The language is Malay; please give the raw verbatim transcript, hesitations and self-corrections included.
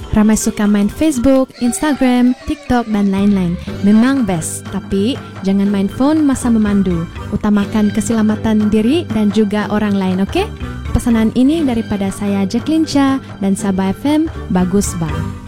Ramai suka main Facebook, Instagram, TikTok dan lain-lain. Memang best, tapi jangan main phone masa memandu. Utamakan keselamatan diri dan juga orang lain, okey? Pesanan ini daripada saya Jacqueline Cha dan Sabah F M Bagus Bah.